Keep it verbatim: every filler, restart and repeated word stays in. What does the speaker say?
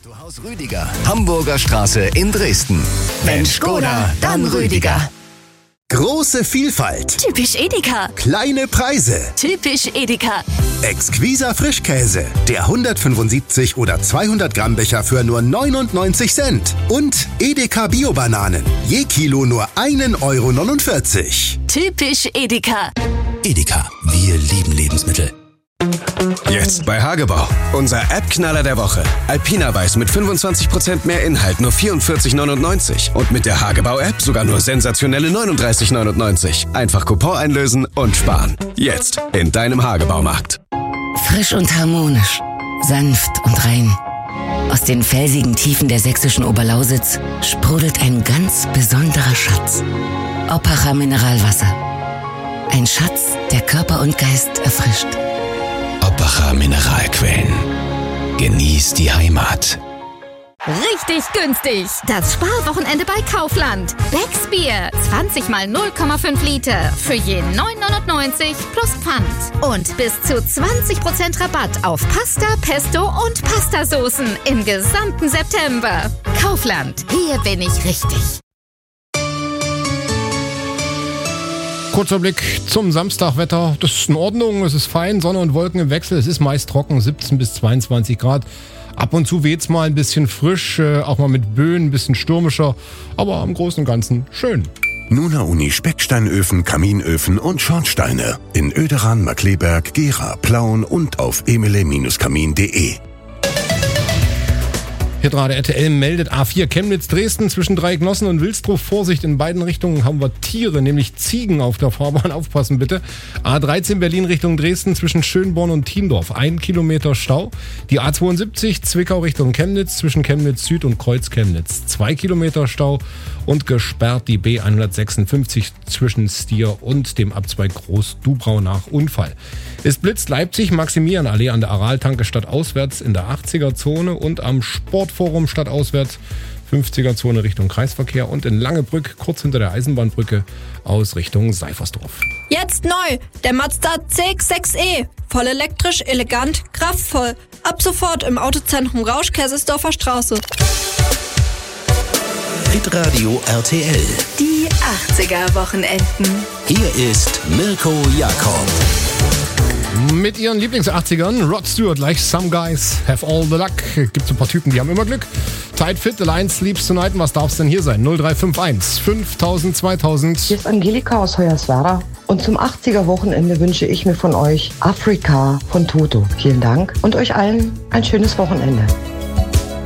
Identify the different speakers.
Speaker 1: Autohaus Rüdiger, Hamburger Straße in Dresden. Wenn Škoda, dann Rüdiger. Große Vielfalt.
Speaker 2: Typisch Edeka.
Speaker 1: Kleine Preise.
Speaker 2: Typisch Edeka.
Speaker 1: Exquiser Frischkäse. Der hundertfünfundsiebzig oder zweihundert Gramm Becher für nur neunundneunzig Cent. Und Edeka Bio-Bananen. Je Kilo nur ein Euro neunundvierzig.
Speaker 2: Typisch Edeka.
Speaker 3: Edeka, wir lieben Lebensmittel.
Speaker 4: Jetzt bei Hagebau. Unser App-Knaller der Woche. Alpina Weiß mit fünfundzwanzig Prozent mehr Inhalt, nur vierundvierzig Neunundneunzig. Und mit der Hagebau-App sogar nur sensationelle neununddreißig Neunundneunzig. Einfach Coupon einlösen und sparen. Jetzt in deinem Hagebaumarkt.
Speaker 5: Frisch und harmonisch. Sanft und rein. Aus den felsigen Tiefen der sächsischen Oberlausitz sprudelt ein ganz besonderer Schatz. Oppacher Mineralwasser. Ein Schatz, der Körper und Geist erfrischt.
Speaker 3: Oppacher Mineralquellen. Genieß die Heimat.
Speaker 6: Richtig günstig. Das Sparwochenende bei Kaufland. Becks Bier. zwanzig mal null Komma fünf Liter. Für je neun neunundneunzig plus Pfand. Und bis zu zwanzig Prozent Rabatt auf Pasta, Pesto und Pastasoßen im gesamten September. Kaufland. Hier bin ich richtig.
Speaker 7: Kurzer Blick zum Samstagwetter. Das ist in Ordnung, es ist fein, Sonne und Wolken im Wechsel. Es ist meist trocken, siebzehn bis zweiundzwanzig Grad. Ab und zu weht's mal ein bisschen frisch, äh, auch mal mit Böen, ein bisschen stürmischer. Aber im Großen und Ganzen schön.
Speaker 8: Nuna Uni Specksteinöfen, Kaminöfen und Schornsteine. In Oederan, Markleberg, Gera, Plauen und auf emele Bindestrich kamin punkt de.
Speaker 7: Hier gerade R T L meldet A vier Chemnitz Dresden zwischen Dreiecknossen und Wilsdruff. Vorsicht, in beiden Richtungen haben wir Tiere, nämlich Ziegen auf der Fahrbahn. Aufpassen bitte. A dreizehn Berlin Richtung Dresden zwischen Schönborn und Thiendorf. Ein Kilometer Stau. Die A zweiundsiebzig Zwickau Richtung Chemnitz zwischen Chemnitz Süd und Kreuz Chemnitz. Zwei Kilometer Stau und gesperrt die B hundertsechsundfünfzig zwischen Stier und dem Abzweig Groß-Dubrau nach Unfall. Es blitzt Leipzig, Maximilianallee an der Araltanke stadtauswärts in der achtziger Zone und am Sportforum stadtauswärts fünfziger Zone Richtung Kreisverkehr und in Langebrück kurz hinter der Eisenbahnbrücke aus Richtung Seifersdorf.
Speaker 9: Jetzt neu, der Mazda C X sechs E. Voll elektrisch, elegant, kraftvoll. Ab sofort im Autozentrum Rausch, Kaisersdorfer Straße.
Speaker 3: Hitradio R T L.
Speaker 2: Die achtziger Wochenenden.
Speaker 3: Hier ist Mirko Jakob.
Speaker 7: Mit ihren Lieblings-achtzigern, Rod Stewart, like Some Guys Have All the Luck. Gibt so ein paar Typen, die haben immer Glück. Tight Fit, The Lion Sleeps Tonight. Was darf's denn hier sein? null drei fünf eins fünftausend zweitausend.
Speaker 10: Hier ist Angelika aus Hoyerswerda. Und zum achtziger Wochenende wünsche ich mir von euch Afrika von Toto. Vielen Dank und euch allen ein schönes Wochenende.